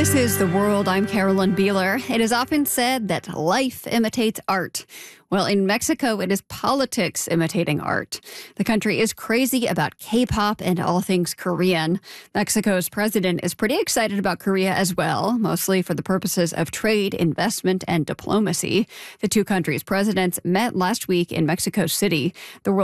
This is The World. I'm Carolyn Beeler. It is often said that life imitates art. Well, in Mexico, it is politics imitating art. The country is crazy about K-pop and all things Korean. Mexico's president is pretty excited about Korea as well, mostly for the purposes of trade, investment, and diplomacy. The two countries' presidents met last week in Mexico City. The